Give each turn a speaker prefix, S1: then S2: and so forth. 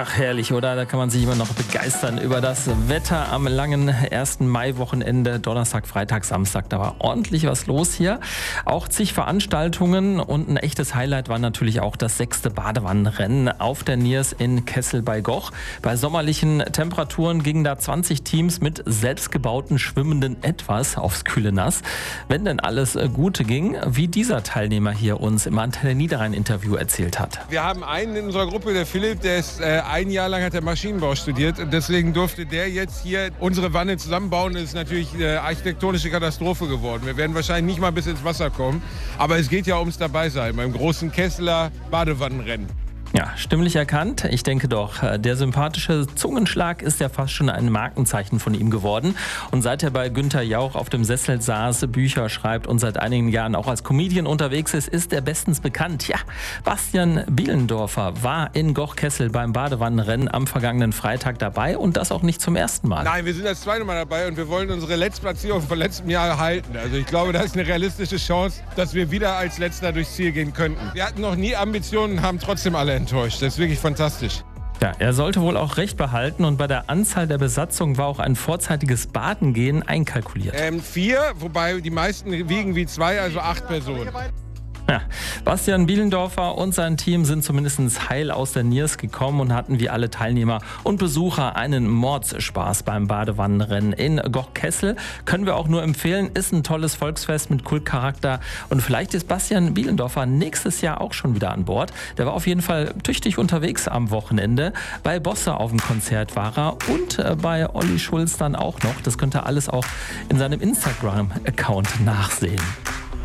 S1: Ach, herrlich, oder? Da kann man sich immer noch begeistern über das Wetter am langen 1. Mai-Wochenende. Donnerstag, Freitag, Samstag, da war ordentlich was los hier. Auch zig Veranstaltungen und ein echtes Highlight war natürlich auch das 6. Badewannenrennen auf der Niers in Kessel bei Goch. Bei sommerlichen Temperaturen gingen da 20 Teams mit selbstgebauten schwimmenden Etwas aufs kühle Nass. Wenn denn alles gut ging, wie dieser Teilnehmer hier uns im Antenne Niederrhein-Interview erzählt hat.
S2: Wir haben einen in unserer Gruppe, der Philipp, der ist ein Jahr lang hat er Maschinenbau studiert und deswegen durfte der jetzt hier unsere Wanne zusammenbauen. Das ist natürlich eine architektonische Katastrophe geworden. Wir werden wahrscheinlich nicht mal bis ins Wasser kommen, aber es geht ja ums Dabeisein beim großen Kesseler Badewannenrennen.
S1: Ja, stimmlich erkannt. Ich denke doch, der sympathische Zungenschlag ist ja fast schon ein Markenzeichen von ihm geworden. Und seit er bei Günther Jauch auf dem Sessel saß, Bücher schreibt und seit einigen Jahren auch als Comedian unterwegs ist er bestens bekannt. Ja, Bastian Bielendorfer war in Goch-Kessel beim Badewannenrennen am vergangenen Freitag dabei und das auch nicht zum ersten Mal.
S2: Nein, wir sind das zweite Mal dabei und wir wollen unsere Letztplatzierung von letztem Jahr erhalten. Also ich glaube, das ist eine realistische Chance, dass wir wieder als Letzter durchs Ziel gehen könnten. Wir hatten noch nie Ambitionen, haben trotzdem alle enttäuscht. Das ist wirklich fantastisch.
S1: Ja, er sollte wohl auch recht behalten und bei der Anzahl der Besatzung war auch ein vorzeitiges Badengehen einkalkuliert.
S2: 4, wobei die meisten wiegen wie 2, also 8 Personen.
S1: Ja, Bastian Bielendorfer und sein Team sind zumindest heil aus der Niers gekommen und hatten wie alle Teilnehmer und Besucher einen Mordsspaß beim Badewannenrennen in Goch-Kessel. Können wir auch nur empfehlen, ist ein tolles Volksfest mit Kultcharakter und vielleicht ist Bastian Bielendorfer nächstes Jahr auch schon wieder an Bord. Der war auf jeden Fall tüchtig unterwegs am Wochenende. Bei Bosse auf dem Konzert war er und bei Olli Schulz dann auch noch. Das könnt ihr alles auch in seinem Instagram-Account nachsehen.